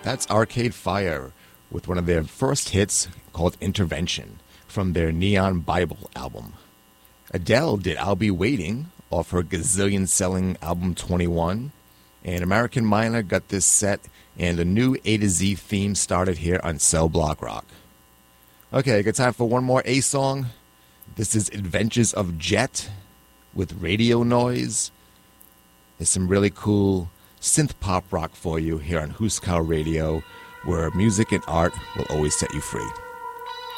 That's Arcade Fire with one of their first hits called Intervention from their Neon Bible album. Adele did I'll Be Waiting off her gazillion-selling album 21, and American Miner got this set, and the new A to Z theme started here on Cell Block Rock. Okay, got time for one more A song. This is Adventures of Jet with Radio Noise. There's some really cool synth pop rock for you here on Huskar Radio, where music and art will always set you free.